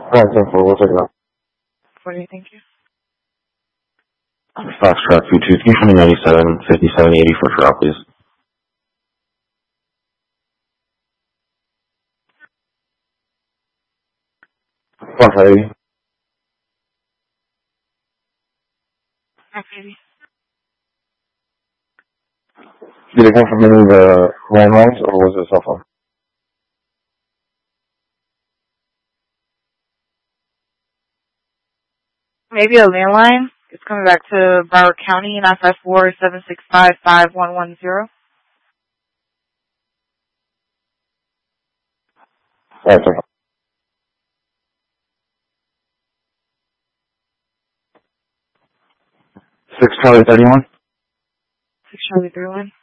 Alright, 10-4, we'll take it out. 40, thank you. Foxtrot 22, 397, 5780 for trial, please. Fox 80. Okay. Did it come from any of the landlines, or was it a cell phone? Maybe a landline. It's coming back to Broward County, 954-765-5110. Alright, 10-4. 6 Charlie 31. 6 Charlie 31.